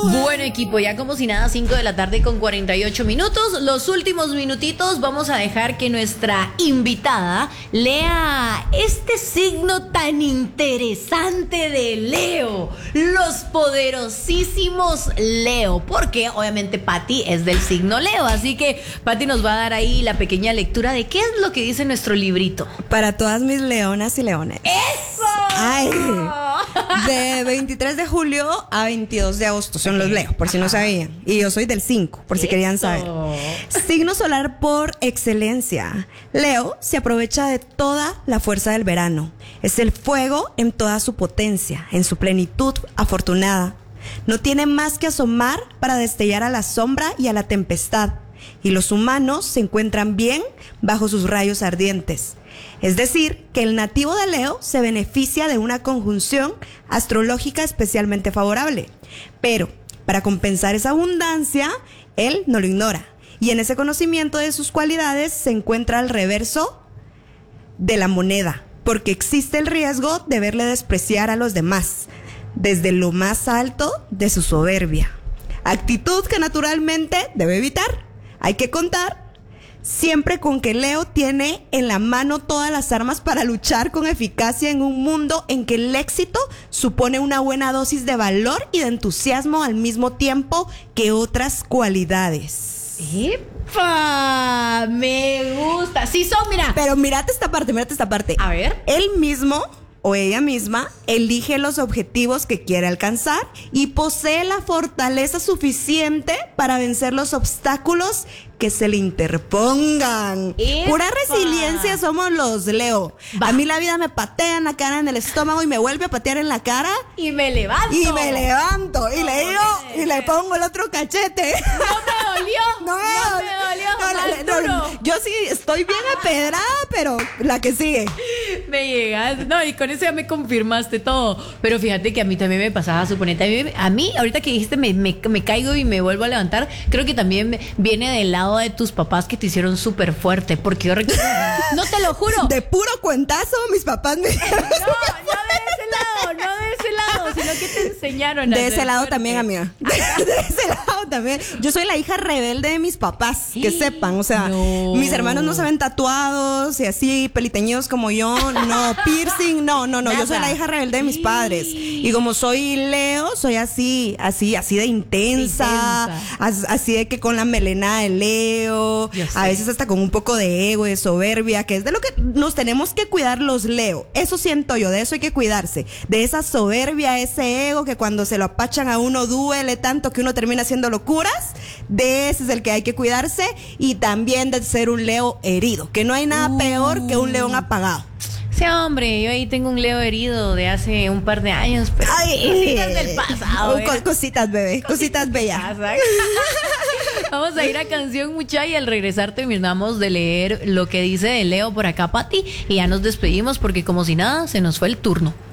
Bueno, equipo, ya como si nada, 5 de la tarde con 48 minutos. Los últimos minutitos vamos a dejar que nuestra invitada lea este signo tan interesante de Leo, los poderosísimos Leo, porque obviamente Patti es del signo Leo, así que Patti nos va a dar ahí la pequeña lectura de qué es lo que dice nuestro librito. Para todas mis leonas y leones. ¡Eso! Ay, de 23 de julio a 22 de agosto son los Leo, por si no sabían. Y yo soy del 5, por si querían saber. Signo solar por excelencia. Leo se aprovecha de toda la fuerza del verano. Es el fuego en toda su potencia, en su plenitud afortunada. No tiene más que asomar para destellar a la sombra y a la tempestad. Y los humanos se encuentran bien bajo sus rayos ardientes. Es decir, que el nativo de Leo se beneficia de una conjunción astrológica especialmente favorable. Pero, para compensar esa abundancia, él no lo ignora. Y en ese conocimiento de sus cualidades se encuentra el reverso de la moneda, porque existe el riesgo de verle despreciar a los demás, desde lo más alto de su soberbia. Actitud que naturalmente debe evitar. Hay que contar siempre con que Leo tiene en la mano todas las armas para luchar con eficacia en un mundo en que el éxito supone una buena dosis de valor y de entusiasmo al mismo tiempo que otras cualidades. ¡Epa! Me gusta. Sí son, mira. Pero mírate esta parte. A ver. Él mismo o ella misma elige los objetivos que quiere alcanzar y posee la fortaleza suficiente para vencer los obstáculos que se le interpongan. ¡Epa! Pura resiliencia somos los Leo. Va. A mí la vida me patea en la cara, en el estómago y me vuelve a patear en la cara. Y me levanto. Y me levanto y le digo y le pongo el otro cachete. ¿No te dolió? No me dolió. no, yo sí estoy bien apedrada, pero la que sigue. Me llegas. No, y con eso ya me confirmaste todo. Pero fíjate que a mí también me pasaba, suponete. A mí ahorita que dijiste, me caigo y me vuelvo a levantar, creo que también viene del lado de tus papás que te hicieron súper fuerte. Porque yo recuerdo. No te lo juro. De puro cuentazo, mis papás me hicieron No de ese lado, sino que te enseñaron a de ser ese lado fuerte. también, amiga. De ese lado también. Yo soy la hija rebelde de mis papás, que sepan. O sea, No. mis hermanos no se ven tatuados y así, peliteñidos como yo. No, piercing, no. Nada. Yo soy la hija rebelde de mis padres. Y como soy Leo, soy así de intensa. Así de que con la melena de Leo. A veces hasta con un poco de ego, de soberbia, que es de lo que nos tenemos que cuidar los Leo. Eso siento yo, de eso hay que cuidarse. De esa soberbia, ese ego que cuando se lo apachan a uno duele tanto que uno termina haciendo locuras. De ese es el que hay que cuidarse. Y también de ser un Leo herido, que no hay nada peor que un león apagado. Sí, hombre, yo ahí tengo un Leo herido de hace un par de años, pero cositas del pasado. Cositas, bebé, cositas bellas. Vamos a ir a canción, mucha, y al regresar terminamos de leer lo que dice de Leo por acá, Patti, y ya nos despedimos porque como si nada, se nos fue el turno.